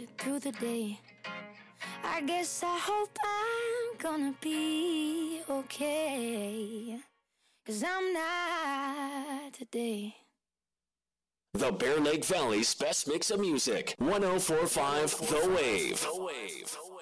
through the day. I guess I hope I'm gonna be okay, 'cause I'm not today. The Bear Lake Valley's best mix of music. 104.5 The Wave.